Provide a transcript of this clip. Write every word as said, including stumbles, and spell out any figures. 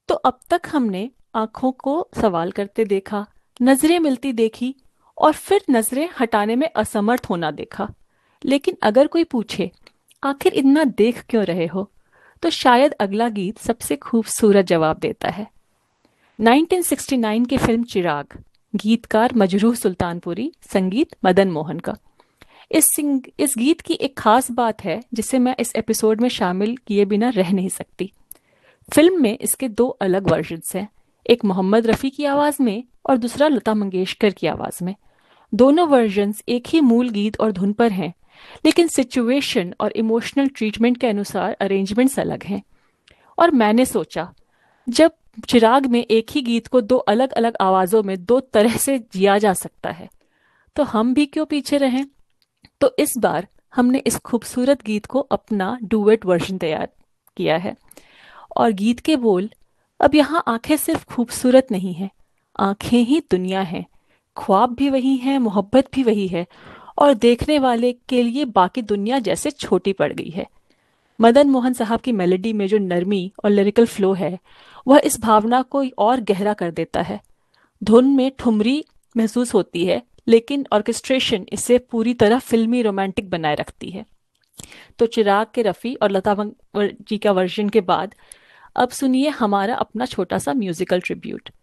तो अब तक हमने आंखों को सवाल करते देखा, नजरें मिलती देखी, और फिर नजरें हटाने में असमर्थ होना देखा। लेकिन अगर कोई पूछे, आखिर इतना देख क्यों रहे हो, तो शायद अगला गीत सबसे खूबसूरत जवाब देता है। नाइनटीन सिक्सटी नाइन की फिल्म चिराग, गीतकार मजरूह सुल्तानपुरी, संगीत मदन मोहन का। इस सिंग इस गीत की एक खास बात है जिसे मैं इस एपिसोड में शामिल किए बिना रह नहीं सकती। फिल्म में इसके दो अलग वर्जन्स हैं, एक मोहम्मद रफ़ी की आवाज़ में और दूसरा लता मंगेशकर की आवाज़ में। दोनों वर्जन्स एक ही मूल गीत और धुन पर हैं, लेकिन सिचुएशन और इमोशनल ट्रीटमेंट के अनुसार अरेंजमेंट्स अलग हैं। और मैंने सोचा, जब चिराग में एक ही गीत को दो अलग अलग आवाज़ों में दो तरह से जिया जा सकता है, तो हम भी क्यों पीछे रहें। तो इस बार हमने इस खूबसूरत गीत को अपना डुएट वर्जन तैयार किया है। और गीत के बोल, अब यहाँ आंखें सिर्फ खूबसूरत नहीं है, आंखें ही दुनिया है। ख्वाब भी वही है, मोहब्बत भी वही है, और देखने वाले के लिए बाकी दुनिया जैसे छोटी पड़ गई है। मदन मोहन साहब की मेलोडी में जो नरमी और लिरिकल फ्लो है, वह इस भावना को और गहरा कर देता है। धुन में ठुमरी महसूस होती है, लेकिन ऑर्केस्ट्रेशन इसे पूरी तरह फिल्मी रोमांटिक बनाए रखती है। तो चिराग के रफ़ी और लता मंगेशकर जी का वर्जन के बाद अब सुनिए हमारा अपना छोटा सा म्यूजिकल ट्रिब्यूट।